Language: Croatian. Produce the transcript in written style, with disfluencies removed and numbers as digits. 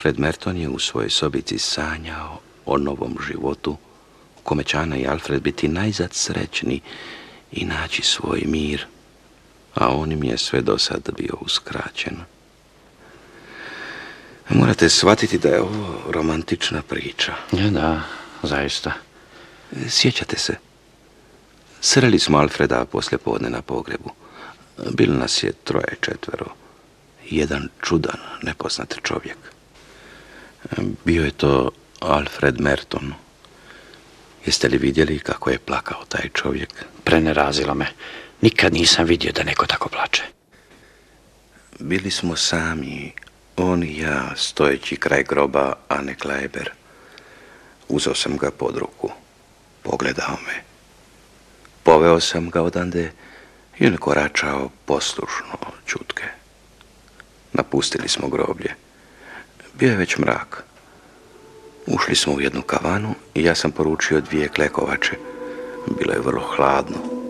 Fred Merton je u svojoj sobici sanjao o novom životu u kome će Ana i Alfred biti najzad srećni i naći svoj mir, a on im je sve do sad bio uskraćen. Morate shvatiti da je ovo romantična priča. Da, zaista. Sjećate se? Sreli smo Alfreda poslijepodne na pogrebu. Bilo nas je 3-4. Jedan čudan, nepoznat čovjek. Bio je to Alfred Merton. Jeste li vidjeli kako je plakao taj čovjek? Prenerazilo me. Nikad nisam vidio da neko tako plače. Bili smo sami, on i ja, stojeći kraj groba Ane Kleiber. Uzeo sam ga pod ruku. Pogledao me. Poveo sam ga odande i on koračao poslušno, čutke. Napustili smo groblje. Bio je već mrak. Ušli smo u jednu kavanu i ja sam poručio 2 klekovače. Bilo je vrlo hladno.